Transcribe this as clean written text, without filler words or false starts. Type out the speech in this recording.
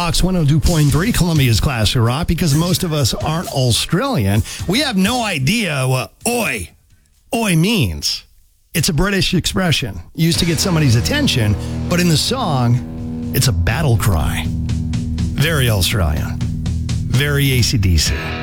Fox 102.3, Columbia's Classic Rock. Because most of us aren't Australian, we have no idea what oi means. It's a British expression used to get somebody's attention, but in the song, it's a battle cry. Very Australian. Very AC/DC.